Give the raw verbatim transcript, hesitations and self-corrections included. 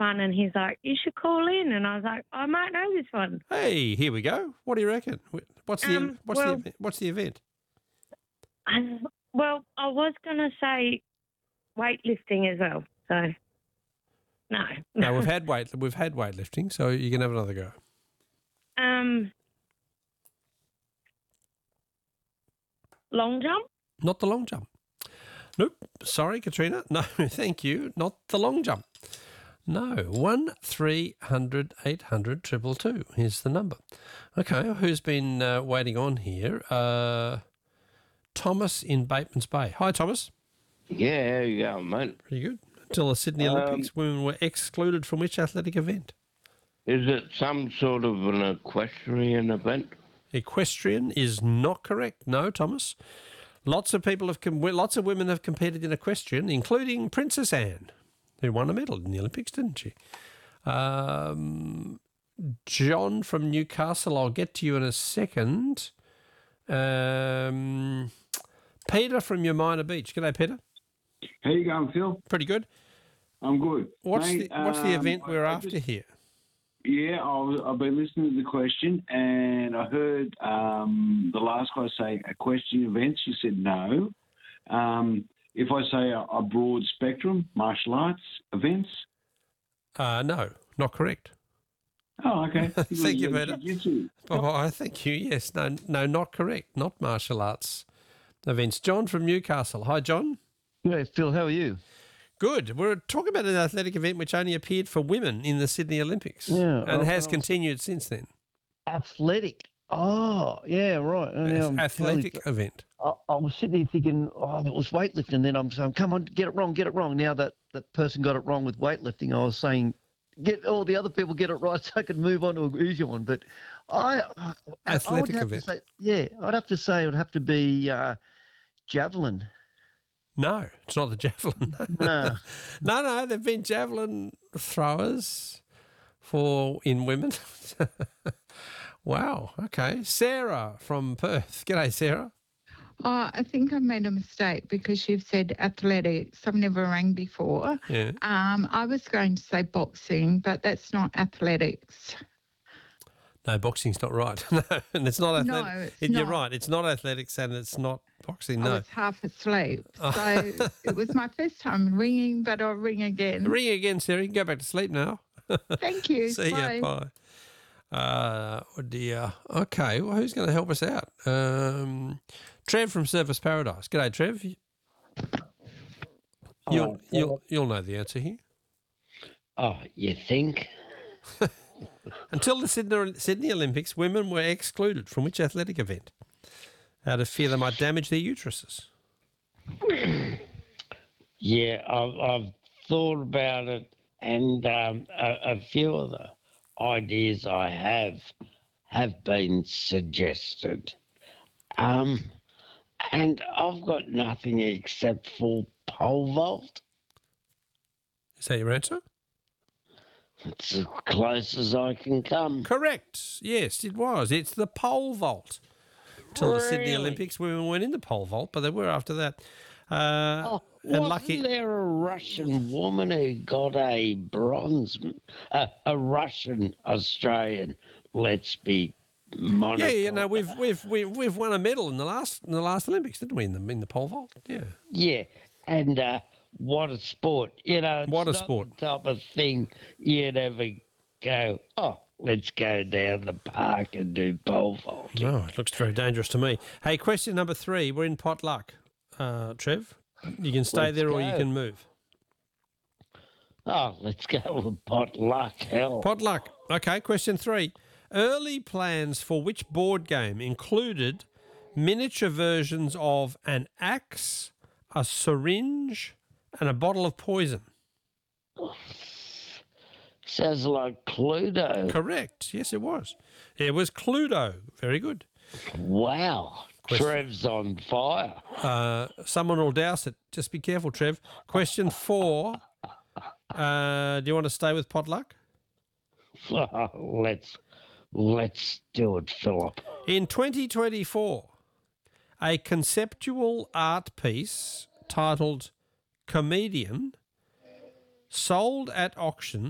fun, and he's like, you should call in. And I was like, I might know this one. Hey, here we go. What do you reckon? What's the Um, what's well- the event? What's the event? I, well, I was going to say weightlifting as well, so no. No, we've had weight we've had weightlifting, so you can have another go. um, long jump? Not the long jump. Nope. Sorry, Katrina. No, thank you. Not the long jump. No. One three hundred eight hundred triple two. Here's the number. Okay. Who's been uh, waiting on here? Uh, Thomas in Bateman's Bay. Hi, Thomas. Yeah, how you going, mate? Pretty good. Until the Sydney Um, Olympics, women were excluded from which athletic event? Is it some sort of an equestrian event? Equestrian is not correct. No, Thomas. Lots of people have, com- lots of women have competed in equestrian, including Princess Anne, who won a medal in the Olympics, didn't she? Um, John from Newcastle, I'll get to you in a second. Um, Peter from Umina Beach. G'day, Peter. How you going, Phil? Pretty good. I'm good. What's Mate, the What's the um, event we're I- I after just- here? Yeah, I was, I've been listening to the question, and I heard um, the last guy say equestrian events. You said no. Um, if I say a, a broad spectrum, martial arts events. Uh, no, not correct. Oh, okay. Thank you, Peter. Jiu-jitsu. Oh, I thank you. Yes, no, no, not correct. Not martial arts events. John from Newcastle. Hi, John. Yeah, Phil, how are you? Good. We're talking about an athletic event which only appeared for women in the Sydney Olympics Yeah, and I- has I was- continued since then. Athletic. Oh, yeah, right. And now I'm Athletic telling event. you, I, I was sitting there thinking, oh, it was weightlifting. Then I'm saying, come on, get it wrong, get it wrong. Now that that person got it wrong with weightlifting, I was saying, get all the other people get it right so I could move on to an easier one. But I, I, I Athletic would have event. to say, yeah, I'd have to say it would have to be uh, javelin. No, it's not the javelin. No. no, no, there've been javelin throwers for in women. Wow. Okay. Sarah from Perth. G'day, Sarah. Oh, I think I made a mistake because you've said athletics. I've never rang before. Yeah. Um, I was going to say boxing, but that's not athletics. No, boxing's not right. No, and it's not No, athletic. it's You're not. right. It's not athletics and it's not boxing. I No. was half asleep. Oh. So it was my first time ringing, but I'll ring again. Ring again, Sarah. You can go back to sleep now. Thank you. See Bye. ya. Bye. Uh, oh dear. Okay. Well, who's going to help us out? Um, Trev from Surface Paradise. G'day, Trev. You'll, you'll, you'll know the answer here. Oh, you think? Until the Sydney, Sydney Olympics, women were excluded from which athletic event? Out of fear they might damage their uteruses. Yeah, I've, I've thought about it, and um, a, a few of the ideas I have have been suggested. Um, and I've got nothing except for pole vault. Is that your answer? It's as close as I can come. Correct. Yes, it was. It's the pole vault. Till the Sydney Really? Olympics, women weren't in the pole vault, but they were after that. Uh, Oh, and wasn't lucky. there a Russian woman who got a bronze, uh, a Russian Australian? Let's be monocle. Yeah, you know, we've we've we've we've won a medal in the last in the last Olympics, didn't we? In the in the pole vault. Yeah. Yeah, and uh, what a sport! You know, it's What a not sport. the type of thing you'd ever go. Oh, let's go down the park and do pole vaulting. Oh, it looks very dangerous to me. Hey, question number three. We're in potluck, uh, Trev. You can stay Let's there or you go. can move. Oh, let's go with potluck. Hell, Potluck. Okay, question three. Early plans for which board game included miniature versions of an axe, a syringe, and a bottle of poison? sounds like Cluedo. Correct. Yes, it was. It was Cluedo. Very good. Wow, Question- Trev's on fire. Uh, someone will douse it. Just be careful, Trev. Question four. Uh, do you want to stay with potluck? let's let's do it, Philip. In twenty twenty-four, a conceptual art piece titled Comedian sold at auction